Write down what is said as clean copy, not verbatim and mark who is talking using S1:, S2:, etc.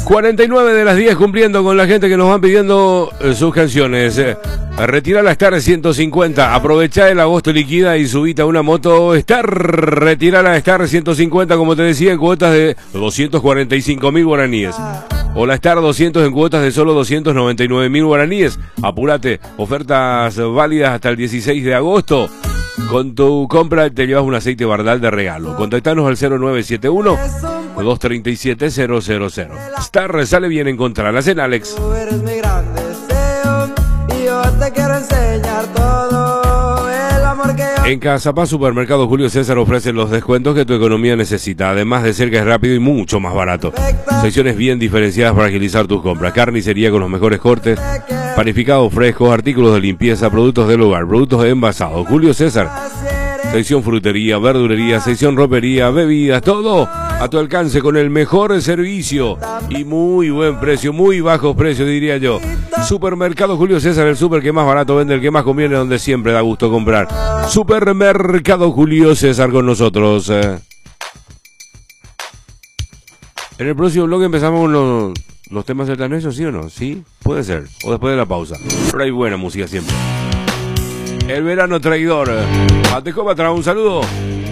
S1: 49 de las 10 cumpliendo con la gente que nos van pidiendo sus canciones. Retira la Star 150. Aprovechá el agosto liquida y subite a una moto Star. Retira la Star 150, como te decía, en cuotas de 245.000 guaraníes. O la Star 200 en cuotas de solo 299.000 guaraníes. Apúrate, ofertas válidas hasta el 16 de agosto. Con tu compra te llevas un aceite Bardal de regalo. Contactanos al 0971-237-000. Star sale bien encontrarlas en Alex.
S2: Tú eres mi gran deseo y yo te quiero enseñar todo el amor que yo...
S1: En Casapaz Supermercado Julio César ofrecen los descuentos que tu economía necesita. Además de ser que es rápido y mucho más barato. Secciones bien diferenciadas para agilizar tus compras. Carnicería con los mejores cortes. Panificados frescos, artículos de limpieza, productos del hogar, productos envasados. Julio César. Sección frutería, verdulería, sección ropería, bebidas, todo a tu alcance con el mejor servicio y muy buen precio, muy bajos precios diría yo. Supermercado Julio César, el super que más barato vende, el que más conviene, donde siempre da gusto comprar. Supermercado Julio César con nosotros. En el próximo blog empezamos con los temas del Taneso, ¿sí o no? Sí, puede ser, o después de la pausa. Pero hay buena música siempre. El verano traidor. Matecópatra, un saludo.